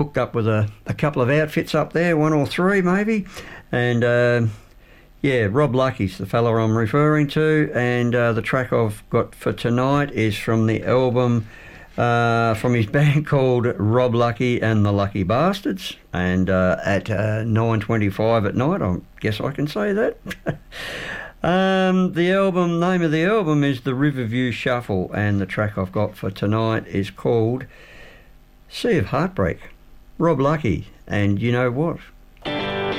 hooked up with a couple of outfits up there, one or three maybe, and yeah, Rob Lucky's the fella I'm referring to, and the track I've got for tonight is from the album from his band called Rob Lucky and the Lucky Bastards, and at 9:25 at night, I guess I can say that. The name of the album is the Riverview Shuffle, and the track I've got for tonight is called Sea of Heartbreak. Rob Lucky, and you know what?